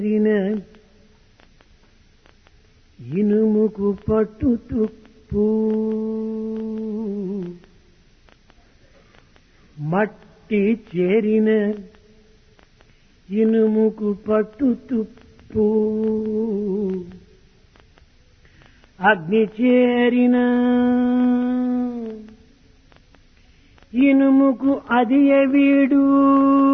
ఇనుముకు పట్టు తుప్పు మట్టి చేరిన ఇనుముకు పట్టు తుప్పు అగ్ని చేరిన ఇనుముకు అది వీడు